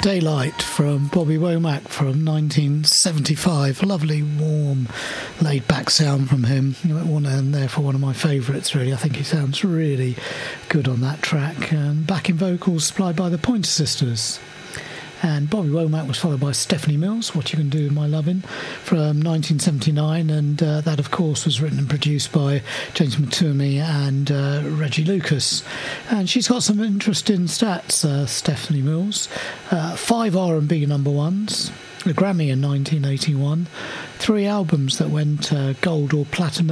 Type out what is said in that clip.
Daylight from Bobby Womack from 1975. Lovely, warm, laid-back sound from him. And therefore one of my favourites, really. I think he sounds really good on that track. And backing vocals supplied by the Pointer Sisters. And Bobby Womack was followed by Stephanie Mills, What You Can Do With My Lovin', from 1979, and that, of course, was written and produced by James Matume and Reggie Lucas. And she's got some interesting stats, Stephanie Mills. 5 R&B number ones, a Grammy in 1981, 3 albums that went gold or platinum,